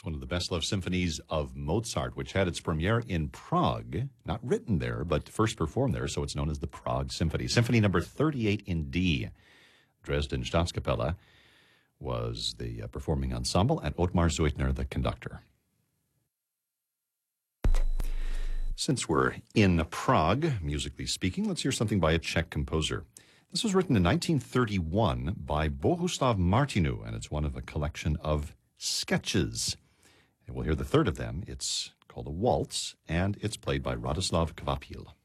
It's one of the best-loved symphonies of Mozart, which had its premiere in Prague, not written there, but first performed there, so it's known as the Prague Symphony. Symphony number 38 in D. Dresden Staatskapelle was the performing ensemble, and Ottmar Zeutner, the conductor. Since we're in Prague, musically speaking, let's hear something by a Czech composer. This was written in 1931 by Bohuslav Martinu, and it's one of a collection of sketches. And we'll hear the third of them. It's called a waltz, and it's played by Radoslav Kvapil.